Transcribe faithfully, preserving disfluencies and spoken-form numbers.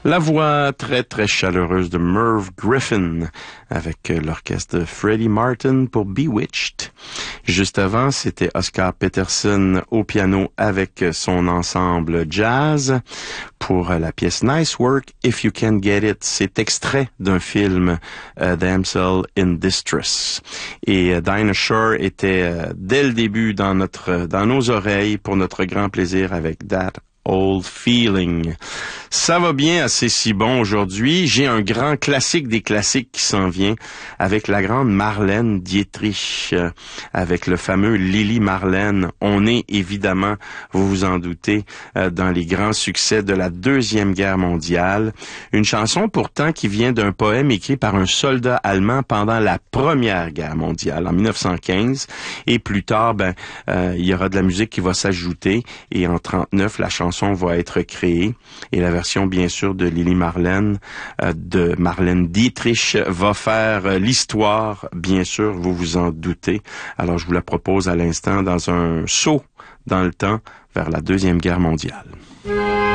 La voix très très chaleureuse de Merv Griffin avec l'orchestre de Freddie Martin pour Bewitched. Juste avant, c'était Oscar Peterson au piano avec son ensemble jazz pour la pièce Nice Work If You Can Get It. C'est extrait d'un film uh, Damsel in Distress. Et uh, Dinah Shore était uh, dès le début dans notre dans nos oreilles pour notre grand plaisir avec That Old Feeling. Ça va bien, assez si bon aujourd'hui. J'ai un grand classique des classiques qui s'en vient avec la grande Marlène Dietrich, euh, avec le fameux Lili Marlène. On est évidemment, vous vous en doutez, euh, dans les grands succès de la Deuxième Guerre mondiale. Une chanson pourtant qui vient d'un poème écrit par un soldat allemand pendant la Première Guerre mondiale, en mille neuf cent quinze. Et plus tard, ben, euh, il y aura de la musique qui va s'ajouter. Et en trente-neuf, la chanson va être créée. Et la version, bien sûr, de Lili Marlène, euh, de Marlène Dietrich, va faire euh, l'histoire, bien sûr, vous vous en doutez. Alors, je vous la propose à l'instant dans un saut dans le temps vers la Deuxième Guerre mondiale.